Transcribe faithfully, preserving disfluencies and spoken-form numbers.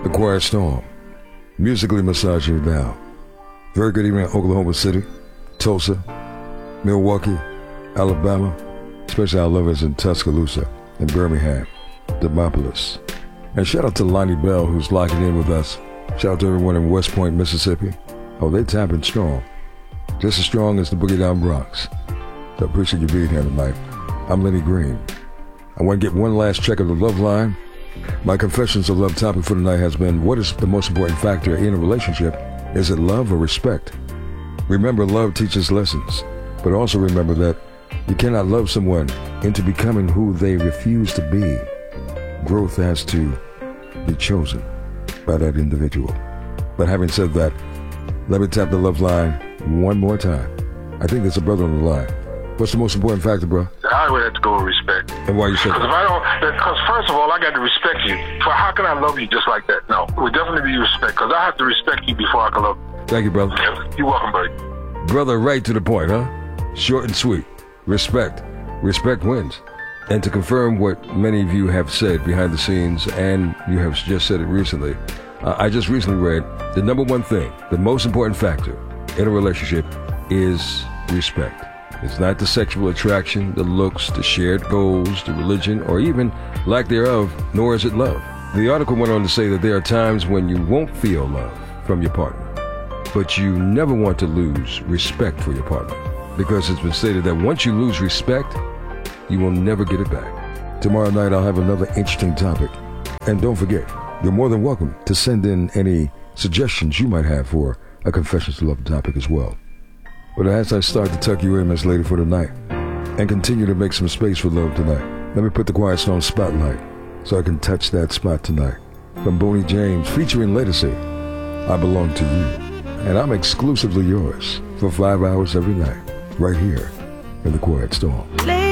The Quiet Storm, musically massaging you down. Very good evening, Oklahoma City, Tulsa, Milwaukee, Alabama, especially our lovers in Tuscaloosa and Birmingham, Demopolis. And shout out to Lonnie Bell, who's locking in with us. Shout out to everyone in West Point, Mississippi. Oh, they tapping strong. Just as strong as the Boogie Down Bronx. So appreciate you being here tonight. I'm Lenny Green. I want to get one last check of the love line. My Confessions of Love topic for tonight has been, what is the most important factor in a relationship? Is it love or respect? Remember, love teaches lessons, but also remember that you cannot love someone into becoming who they refuse to be. Growth has to be chosen by that individual. But having said that, let me tap the love line one more time. I think there's a brother on the line. What's the most important factor, bro? I would have to go with respect. And why you say that? Because if I don't, because first of all, I got to respect you. For how can I love you just like that? No, it would definitely be respect, because I have to respect you before I can love you. Thank you, brother. You're welcome, buddy. Brother, right to the point, huh? Short and sweet. Respect. Respect wins. And to confirm what many of you have said behind the scenes, and you have just said it recently, uh, I just recently read the number one thing, the most important factor in a relationship is respect. It's not the sexual attraction, the looks, the shared goals, the religion, or even lack thereof, nor is it love. The article went on to say that there are times when you won't feel love from your partner, but you never want to lose respect for your partner, because it's been stated that once you lose respect, you will never get it back. Tomorrow night, I'll have another interesting topic. And don't forget, you're more than welcome to send in any suggestions you might have for a Confessions of Love topic as well. But as I start to tuck you in, Miss Lady, for tonight, and continue to make some space for love tonight, let me put the Quiet Storm spotlight so I can touch that spot tonight. From Boney James, featuring Ledisi, I Belong to You. And I'm exclusively yours for five hours every night, right here in the Quiet Storm.